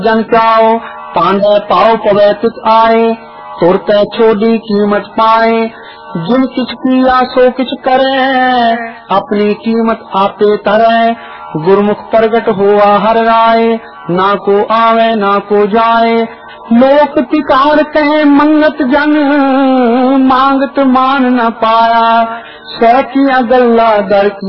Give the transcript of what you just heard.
जन प्याओ पांडे पाओ पवे तुत आए, तुरते छोड़ी कीमत पाए। जिन किछ किया सो किछ करे, अपनी कीमत आपे तरे। गुरमुख प्रगट हुआ हर राय, ना को आवे ना को जाए। लोक तिकार कहे मंगत जन, मांगत मान न पाया। सैकिया गल्ला दर की